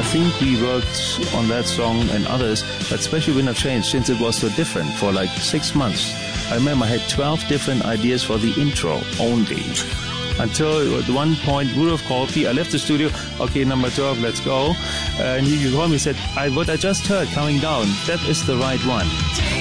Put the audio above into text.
think we worked on that song and others, but especially Wind of Change, since it was so different for like 6 months. I remember I had 12 different ideas for the intro only. Until at one point, Rudolf called me. I left the studio. Okay, number 12, let's go. And he called me and said, what I just heard coming down, that is the right one.